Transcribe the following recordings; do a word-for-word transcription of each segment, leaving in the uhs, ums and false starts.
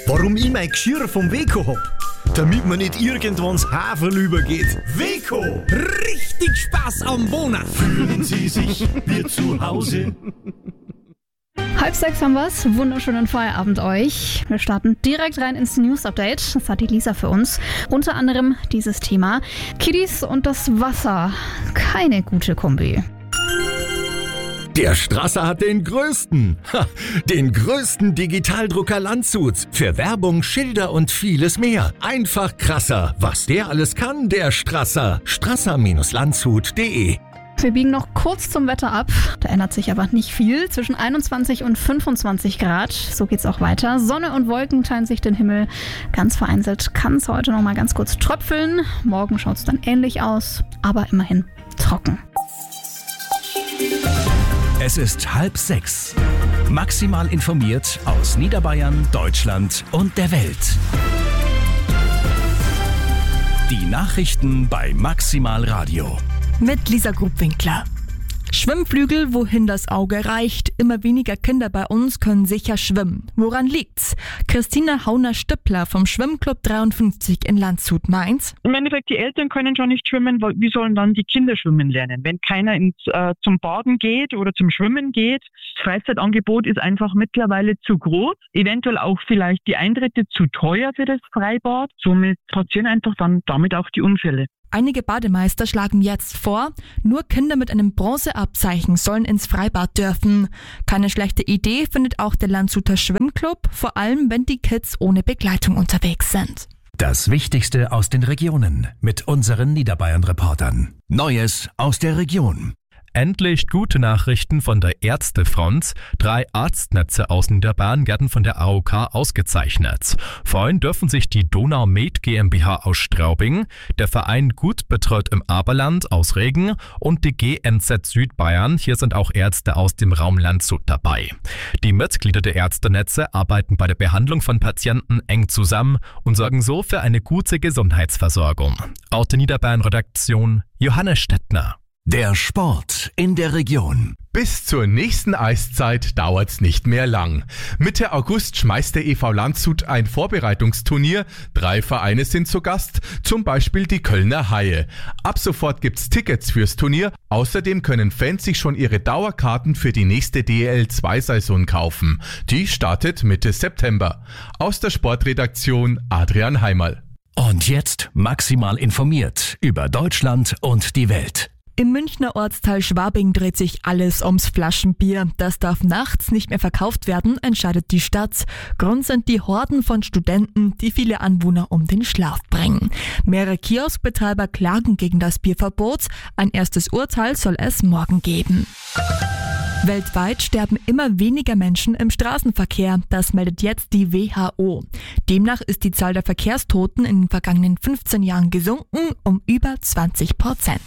Warum ich mein Geschirr vom Weco hab? Damit man nicht irgendwann ins Haferl übergeht. Weco! Richtig Spaß am Wohnen! Fühlen Sie sich wie zu Hause? Halb sechs haben wir's. Wunderschönen Feierabend euch. Wir starten direkt rein ins News-Update. Das hat die Lisa für uns. Unter anderem dieses Thema. Kiddies und das Wasser. Keine gute Kombi. Der Strasser hat den größten, ha, den größten Digitaldrucker Landshut. Für Werbung, Schilder und vieles mehr. Einfach krasser. Was der alles kann, der Strasser. strasser Landshut punkt de. Wir biegen noch kurz zum Wetter ab. Da ändert sich aber nicht viel. Zwischen einundzwanzig und fünfundzwanzig Grad. So geht's auch weiter. Sonne und Wolken teilen sich den Himmel. Ganz vereinzelt kann es heute noch mal ganz kurz tröpfeln. Morgen schaut es dann ähnlich aus, aber immerhin trocken. Es ist halb sechs. Maximal informiert aus Niederbayern, Deutschland und der Welt. Die Nachrichten bei Maximal Radio. Mit Lisa Grubwinkler. Schwimmflügel, wohin das Auge reicht. Immer weniger Kinder bei uns können sicher schwimmen. Woran liegt's? Christina Hauner-Stippler vom Schwimmclub dreiundfünfzig in Landshut meint: Im Endeffekt, die Eltern können schon nicht schwimmen, wie sollen dann die Kinder schwimmen lernen? Wenn keiner ins, äh, zum Baden geht oder zum Schwimmen geht, das Freizeitangebot ist einfach mittlerweile zu groß. Eventuell auch vielleicht die Eintritte zu teuer für das Freibad. Somit passieren einfach dann damit auch die Unfälle. Einige Bademeister schlagen jetzt vor, nur Kinder mit einem Bronzeabzeichen sollen ins Freibad dürfen. Keine schlechte Idee findet auch der Landshuter Schwimmclub, vor allem wenn die Kids ohne Begleitung unterwegs sind. Das Wichtigste aus den Regionen mit unseren Niederbayern-Reportern. Neues aus der Region. Endlich gute Nachrichten von der Ärztefront. Drei Arztnetze aus Niederbayern werden von der A O K ausgezeichnet. Freuen dürfen sich die Donau Med GmbH aus Straubing, der Verein Gut betreut im Aberland aus Regen und die G N Z Südbayern. Hier sind auch Ärzte aus dem Raum Landshut dabei. Die Mitglieder der Ärztenetze arbeiten bei der Behandlung von Patienten eng zusammen und sorgen so für eine gute Gesundheitsversorgung. Aus der Niederbayern-Redaktion Johannes Stettner. Der Sport in der Region. Bis zur nächsten Eiszeit dauert's nicht mehr lang. Mitte August schmeißt der E V Landshut ein Vorbereitungsturnier. Drei Vereine sind zu Gast, zum Beispiel die Kölner Haie. Ab sofort gibt's Tickets fürs Turnier. Außerdem können Fans sich schon ihre Dauerkarten für die nächste D L zwei Saison kaufen. Die startet Mitte September. Aus der Sportredaktion Adrian Heimerl. Und jetzt maximal informiert über Deutschland und die Welt. Im Münchner Ortsteil Schwabing dreht sich alles ums Flaschenbier. Das darf nachts nicht mehr verkauft werden, entscheidet die Stadt. Grund sind die Horden von Studenten, die viele Anwohner um den Schlaf bringen. Mehrere Kioskbetreiber klagen gegen das Bierverbot. Ein erstes Urteil soll es morgen geben. Weltweit sterben immer weniger Menschen im Straßenverkehr. Das meldet jetzt die W H O. Demnach ist die Zahl der Verkehrstoten in den vergangenen fünfzehn Jahren gesunken um über zwanzig Prozent.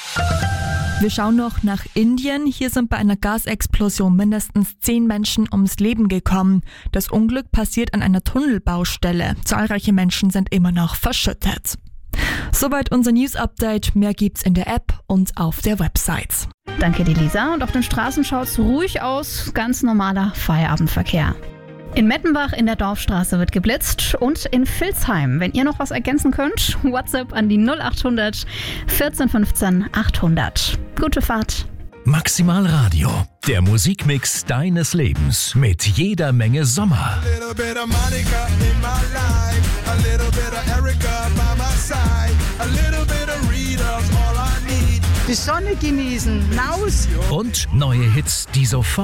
Wir schauen noch nach Indien. Hier sind bei einer Gasexplosion mindestens zehn Menschen ums Leben gekommen. Das Unglück passiert an einer Tunnelbaustelle. Zahlreiche Menschen sind immer noch verschüttet. Soweit unser News-Update. Mehr gibt's in der App und auf der Website. Danke dir, Lisa. Und auf den Straßen schaut's ruhig aus. Ganz normaler Feierabendverkehr. In Mettenbach in der Dorfstraße wird geblitzt und in Vilsheim. Wenn ihr noch was ergänzen könnt, WhatsApp an die null achthundert vierzehn fünfzehn achthundert. Gute Fahrt. Maximal Radio, der Musikmix deines Lebens mit jeder Menge Sommer. Die Sonne genießen, raus. Und neue Hits, die sofort